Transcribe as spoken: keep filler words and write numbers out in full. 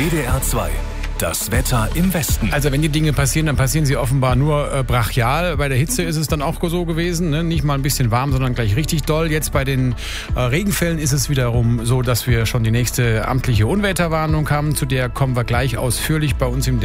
W D R zwei. Das Wetter im Westen. Also wenn die Dinge passieren, dann passieren sie offenbar nur äh, brachial. Bei der Hitze ist es dann auch so gewesen, ne? Nicht mal ein bisschen warm, sondern gleich richtig doll. Jetzt bei den äh, Regenfällen ist es wiederum so, dass wir schon die nächste amtliche Unwetterwarnung haben. Zu der kommen wir gleich ausführlich bei uns im